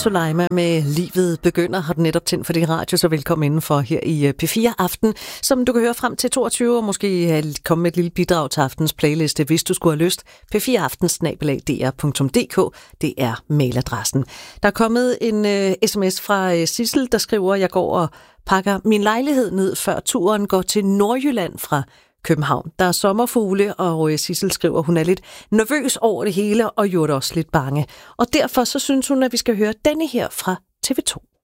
Soleima med Livet begynder, har den netop tændt for din radio, så velkommen indenfor her i P4 Aften, som du kan høre frem til 22, og måske komme med et lille bidrag til aftens playliste, hvis du skulle have lyst. p4aften@dr.dk, det er mailadressen. Der er kommet en sms fra Sissel, der skriver, jeg går og pakker min lejlighed ned, før turen går til Nordjylland fra København. Der er sommerfugle, og Sissel skriver, hun er lidt nervøs over det hele, og gjorde også lidt bange. Og derfor så synes hun, at vi skal høre denne her fra TV2.